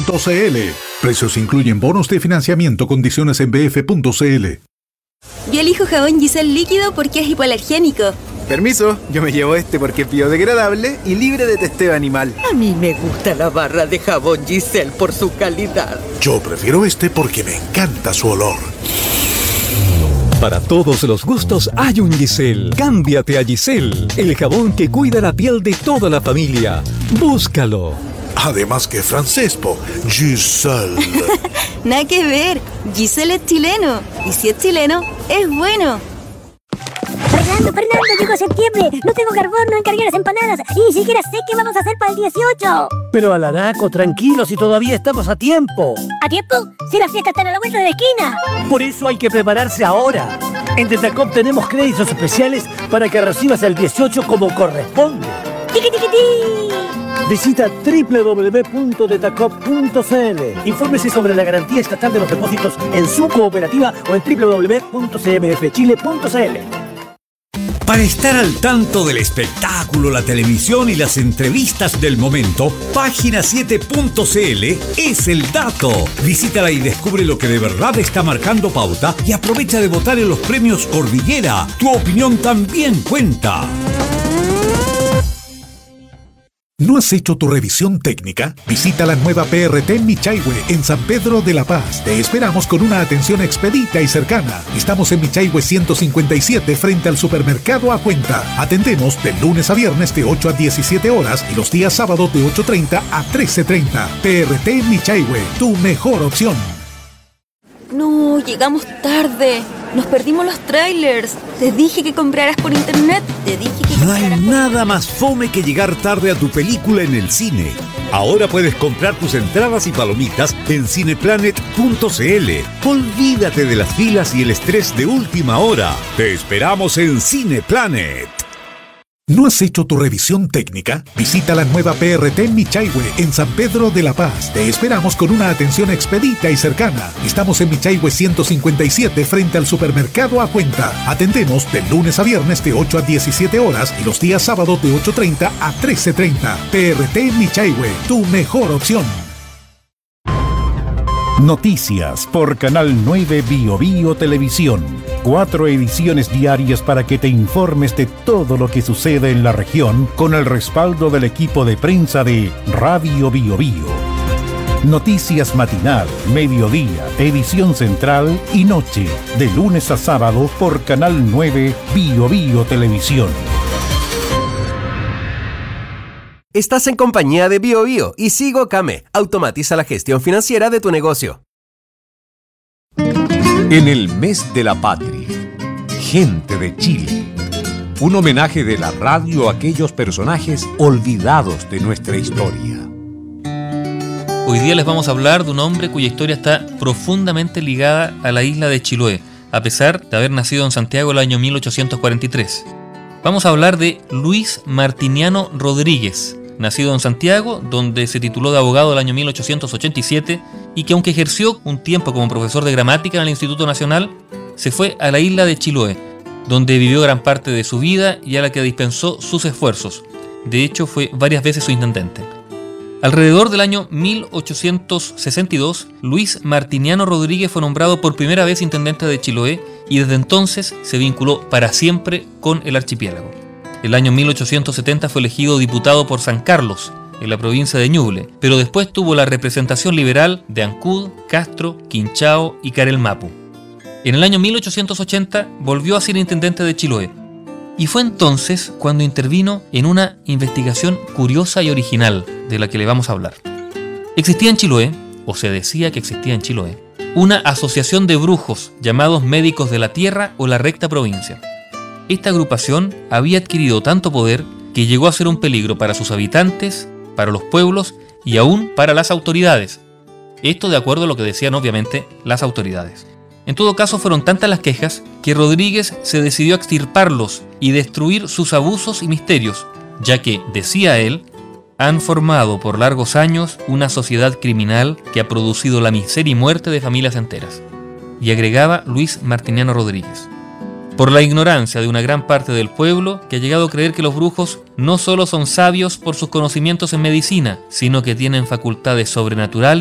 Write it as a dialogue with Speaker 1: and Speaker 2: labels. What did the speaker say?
Speaker 1: Precios incluyen bonos de financiamiento, condiciones en bf.cl.
Speaker 2: Yo elijo jabón Giselle líquido porque es hipoalergénico.
Speaker 3: Permiso, yo me llevo este porque es biodegradable y libre de testeo animal.
Speaker 4: A mí me gusta la barra de jabón Giselle por su calidad.
Speaker 5: Yo prefiero este porque me encanta su olor.
Speaker 6: Para todos los gustos hay un Giselle. Cámbiate a Giselle, el jabón que cuida la piel de toda la familia. Búscalo.
Speaker 5: Además que francés, Giselle.
Speaker 2: Nada que ver, Giselle es chileno. Y si es chileno, es bueno.
Speaker 7: Fernando, llegó septiembre. No tengo carbón, no encargué las empanadas. Y ni siquiera sé qué vamos a hacer para el 18.
Speaker 8: Pero Alaraco, tranquilo, si todavía estamos a tiempo.
Speaker 7: ¿A tiempo? Si las fiestas están a la vuelta de la esquina.
Speaker 8: Por eso hay que prepararse ahora. En Tetacop tenemos créditos especiales para que recibas el 18 como corresponde.
Speaker 7: ¡Tiqui, tiqui, ti!
Speaker 8: Visita www.tetacop.cl. Infórmese sobre la garantía estatal de los depósitos en su cooperativa o en www.cmfchile.cl.
Speaker 9: Para estar al tanto del espectáculo, la televisión y las entrevistas del momento, Página7.cl es el dato. Visítala y descubre lo que de verdad está marcando pauta y aprovecha de votar en los premios Cordillera. Tu opinión también cuenta.
Speaker 1: ¿No has hecho tu revisión técnica? Visita la nueva PRT en Michaihue, en San Pedro de la Paz. Te esperamos con una atención expedita y cercana. Estamos en Michaihue 157 frente al supermercado A Cuenta. Atendemos de lunes a viernes de 8 a 17 horas y los días sábados de 8:30 a 13:30. PRT en Michaihue, tu mejor opción.
Speaker 2: No, llegamos tarde. Nos perdimos los trailers. Te dije que compraras por internet.
Speaker 9: No hay nada más fome que llegar tarde a tu película en el cine. Ahora puedes comprar tus entradas y palomitas en cineplanet.cl. Olvídate de las filas y el estrés de última hora. Te esperamos en Cineplanet.
Speaker 1: ¿No has hecho tu revisión técnica? Visita la nueva PRT en Michaihue, en San Pedro de la Paz. Te esperamos con una atención expedita y cercana. Estamos en Michaihue 157 frente al supermercado A Cuenta. Atendemos de lunes a viernes de 8 a 17 horas y los días sábados de 8:30 a 13:30. PRT en Michaihue, tu mejor opción.
Speaker 10: Noticias por Canal 9 Bio Bio Televisión. 4 ediciones diarias para que te informes de todo lo que sucede en la región con el respaldo del equipo de prensa de Radio Bio Bio. Noticias matinal, mediodía, edición central y noche, de lunes a sábado por Canal 9 Bio Bio Televisión.
Speaker 11: Estás en compañía de BioBio y Sigo Kame. Automatiza la gestión financiera de tu negocio.
Speaker 12: En el mes de la patria, gente de Chile. Un homenaje de la radio a aquellos personajes olvidados de nuestra historia.
Speaker 13: Hoy día les vamos a hablar de un hombre cuya historia está profundamente ligada a la isla de Chiloé, a pesar de haber nacido en Santiago el año 1843. Vamos a hablar de Luis Martiniano Rodríguez, nacido en Santiago, donde se tituló de abogado el año 1887 y que aunque ejerció un tiempo como profesor de gramática en el Instituto Nacional, se fue a la isla de Chiloé, donde vivió gran parte de su vida y a la que dispensó sus esfuerzos. De hecho, fue varias veces su intendente. Alrededor del año 1862, Luis Martiniano Rodríguez fue nombrado por primera vez intendente de Chiloé y desde entonces se vinculó para siempre con el archipiélago. El año 1870 fue elegido diputado por San Carlos, en la provincia de Ñuble, pero después tuvo la representación liberal de Ancud, Castro, Quinchao y Carelmapu. En el año 1880 volvió a ser intendente de Chiloé, y fue entonces cuando intervino en una investigación curiosa y original de la que le vamos a hablar. Existía en Chiloé, o se decía que existía en Chiloé, una asociación de brujos llamados Médicos de la Tierra o la Recta Provincia. Esta agrupación había adquirido tanto poder que llegó a ser un peligro para sus habitantes, para los pueblos y aún para las autoridades. Esto de acuerdo a lo que decían obviamente las autoridades. En todo caso, fueron tantas las quejas que Rodríguez se decidió a extirparlos y destruir sus abusos y misterios, ya que, decía él, han formado por largos años una sociedad criminal que ha producido la miseria y muerte de familias enteras. Y agregaba Luis Martiniano Rodríguez: por la ignorancia de una gran parte del pueblo que ha llegado a creer que los brujos no solo son sabios por sus conocimientos en medicina, sino que tienen facultades sobrenaturales